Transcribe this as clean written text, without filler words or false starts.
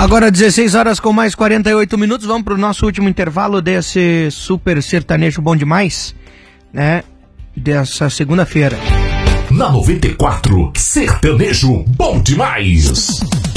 Agora 16 horas com mais 48 minutos, vamos pro nosso último intervalo desse super sertanejo bom demais, né? Dessa segunda-feira. Na 94, sertanejo bom demais.